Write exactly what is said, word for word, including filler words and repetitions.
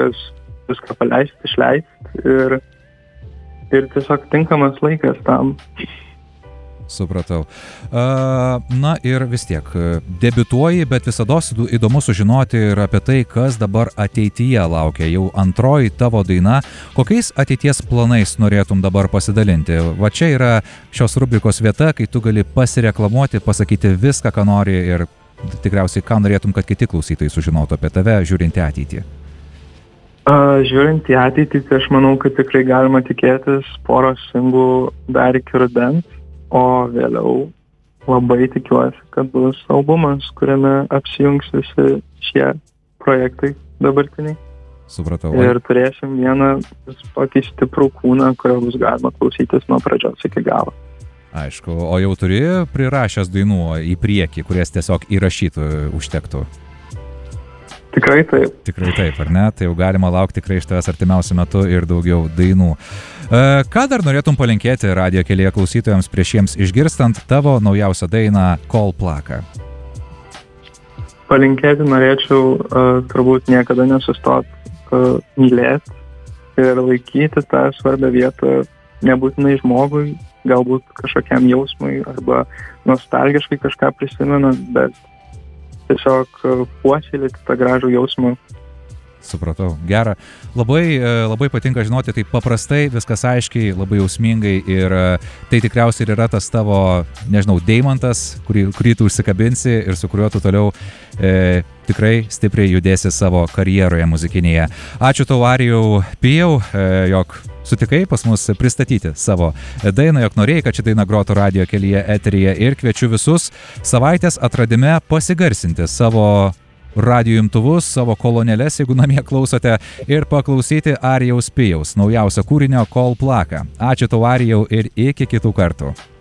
laikas viską paleisti, išleisti ir, ir tiesiog tinkamas laikas tam. Supratau. Na ir vis tiek, debiutuoji, bet visados įdomu sužinoti ir apie tai, kas dabar ateityje laukia. Jau antroji tavo daina. Kokiais ateities planais norėtum dabar pasidalinti? Va čia yra šios rubrikos vieta, kai tu gali pasireklamuoti, pasakyti viską, ką nori ir tikriausiai, ką norėtum, kad kiti klausytojai sužinotų apie tave, žiūrint į ateitį. Uh, žiūrint į ateitį, tai aš manau, kad tikrai galima tikėtis poros singlų dar iki rudens. O vėliau labai tikiuosi, kad bus albumas, kuriame apsijungs visi šie projektai dabartiniai. Supratau. Ir turėsim vieną tokį stiprų kūną, kurio bus galima klausytis nuo pradžios iki galo. Aišku, o jau turi prirašęs dainų į priekį, kurias tiesiog įrašytų užtektų? Tikrai taip. Tikrai taip, ar ne? Tai jau galima laukti tikrai iš tavęs artimiausiu metu ir daugiau dainų. E, ką dar norėtum palinkėti radijo kelyje klausytojams prieš jiems išgirstant tavo naujausią dainą Kol plaka? Palinkėti norėčiau uh, turbūt niekada nesustot uh, mylėti ir laikyti tą svarbią vietą nebūtinai žmogui, galbūt kažkokiam jausmui arba nostalgiškai kažką prisimenant, bet tiesiog puoselėti tą gražų jausmą. Supratau. Gera. Labai, labai patinka žinoti, taip paprastai, viskas aiškiai, labai jausmingai ir tai tikriausiai ir yra tas tavo, nežinau, deimantas, kurį, kurį tu užsikabinsi ir su kuriuo tu toliau e, tikrai stipriai judėsi savo karjeroje muzikinėje. Ačiū tau, Arijau Pijau, e, jog sutikai pas mus pristatyti savo dainą, jog norėjai, kad ši daina grotų radijo kelyje eteryje ir kviečiu visus savaitės atradime pasigarsinti savo radijo imtuvus, savo kolonėles, jeigu namie klausote, ir paklausyti Arijaus Pijaus naujausio kūrinio Kol plaka. Ačiū tau, Arijau, ir iki kitų kartų.